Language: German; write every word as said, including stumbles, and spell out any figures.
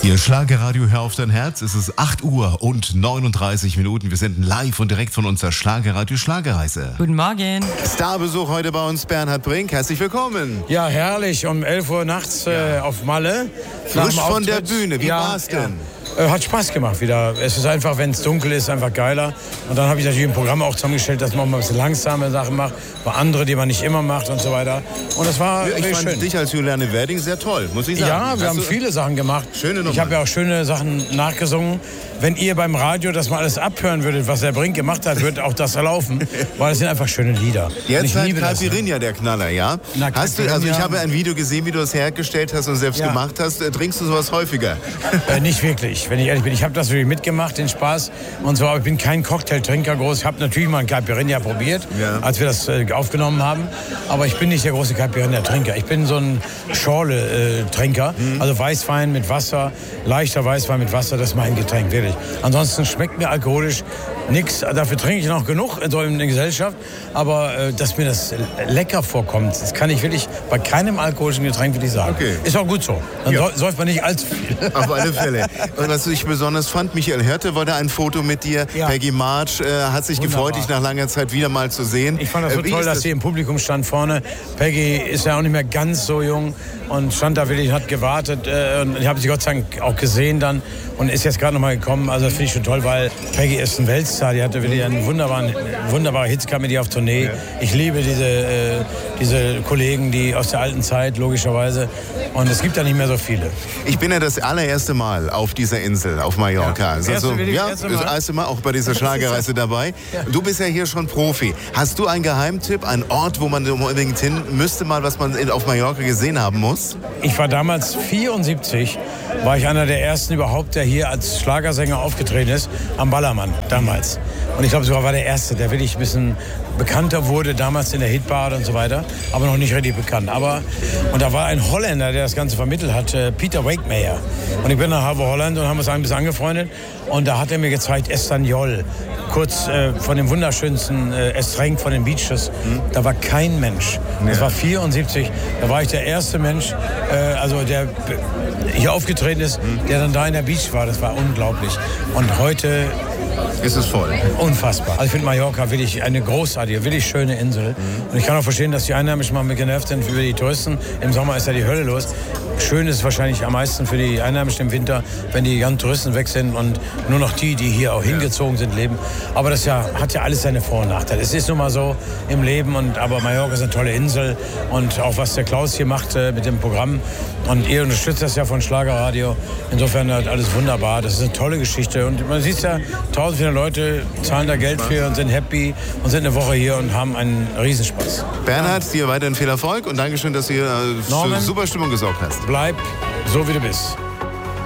Ihr Schlagerradio, hör auf dein Herz. Es ist acht Uhr und neununddreißig Minuten. Wir senden live und direkt von unserer Schlagerradio Schlagerreise. Guten Morgen. Starbesuch heute bei uns, Bernhard Brink. Herzlich willkommen. Ja, herrlich. Um elf Uhr nachts äh, auf Malle. Frisch von der Bühne. Wie ja, war's denn? Ja. Äh, hat Spaß gemach wieder. Es ist einfach, wenn es dunkel ist, einfach geiler. Und dann habe ich natürlich ein Programm auch zusammengestellt, dass man mal ein bisschen langsame Sachen macht, bei andere, die man nicht immer macht und so weiter. Und es war ja, ich fand schön. dich als Juliane Werding sehr toll, muss ich sagen. Ja, wir Hast haben du viele Sachen gemacht. Schöne Nummer. Ich habe ja auch schöne Sachen nachgesungen. Wenn ihr beim Radio das mal alles abhören würdet, was der Brink gemacht hat, wird auch das laufen, weil es sind einfach schöne Lieder. Jetzt halt Caipirinha, der Knaller, ja? Na, hast du, also ich habe ein Video gesehen, wie du es hergestellt hast und selbst ja. gemacht hast. Trinkst du sowas häufiger? Äh, nicht wirklich, wenn ich ehrlich bin. Ich habe das natürlich mitgemacht, den Spaß. Und so, aber ich bin kein Cocktailtrinker groß. Ich habe natürlich mal ein Caipirinha probiert, ja. als wir das äh, aufgenommen haben. Aber ich bin nicht der große Caipirinha-Trinker. Ich bin so ein Schorle-Trinker. Mhm. Also Weißwein mit Wasser, leichter Weißwein mit Wasser, das ist mein Getränk, wirklich. Ansonsten schmeckt mir alkoholisch nichts. Dafür trinke ich noch genug in, so in der Gesellschaft. Aber äh, dass mir das lecker vorkommt, das kann ich wirklich bei keinem alkoholischen Getränk wirklich sagen. Okay. Ist auch gut so. Dann ja. säuft man nicht allzu viel. Auf alle Fälle. Und was ich besonders fand, Michael Hirte wollte ein Foto mit dir. Ja. Peggy March äh, hat sich Wunderbar. gefreut, dich nach langer Zeit wieder mal zu sehen. Ich fand das so äh, toll, dass das? sie im Publikum stand vorne. Peggy ist ja auch nicht mehr ganz so jung und stand da wirklich, hat gewartet. Äh, und ich habe sie Gott sei Dank auch gesehen dann und ist jetzt gerade noch mal gekommen. Also das finde ich schon toll, weil Peggy ist ein Weltstar. Die hatte wirklich einen wunderbaren, wunderbare Hits, kam mit ihr auf Tournee. Ja. Ich liebe diese, äh, diese Kollegen, die aus der alten Zeit, logischerweise. Und es gibt ja nicht mehr so viele. Ich bin ja das allererste Mal auf dieser Insel, auf Mallorca. Ja, also, erste, ja, erste das erste Mal auch bei dieser Schlagerreise dabei. Ja. Du bist ja hier schon Profi. Hast du einen Geheimtipp, einen Ort, wo man unbedingt hin müsste, mal was man auf Mallorca gesehen haben muss? Ich war damals vierundsiebzig, war ich einer der ersten überhaupt, der hier als Schlagersänger aufgetreten ist, am Ballermann damals. Und ich glaube, sogar war der Erste, der wirklich ein bisschen bekannter wurde, damals in der Hitparade und so weiter, aber noch nicht richtig bekannt. Aber, und da war ein Holländer, der das Ganze vermittelt hat, Peter Wakemeyer. Und ich bin nach Halbe Holland und haben uns ein bisschen angefreundet. Und da hat er mir gezeigt, Estanyol, kurz äh, von dem wunderschönsten äh, Estreng von den Beaches. Mhm. Da war kein Mensch. Das war vierundsiebzig, da war ich der erste Mensch, äh, also der hier aufgetreten ist, mhm. der dann da in der Beach war. Das war unglaublich. Und heute ist es voll. Unfassbar. Also ich finde Mallorca wirklich eine großartige, wirklich schöne Insel. Mhm. Und ich kann auch verstehen, dass die Einheimischen mal genervt sind über die Touristen. Im Sommer ist ja die Hölle los. Schön ist es wahrscheinlich am meisten für die Einheimischen im Winter, wenn die ganzen Touristen weg sind und nur noch die, die hier auch hingezogen sind, leben. Aber das ja, hat ja alles seine Vor- und Nachteile. Es ist nun mal so im Leben. Und, aber Mallorca ist eine tolle Insel. Und auch was der Klaus hier macht äh, mit dem Programm. Und ihr unterstützt das ja von Schlagerradio. Insofern hat alles wunderbar. Das ist eine tolle Geschichte. Und man sieht ja, tausende Leute zahlen da Geld für und sind happy und sind eine Woche hier und haben einen Riesenspaß. Bernhard, dir weiterhin viel Erfolg und Dankeschön, dass du hier äh, für super Stimmung gesorgt hast. Bleib so, wie du bist.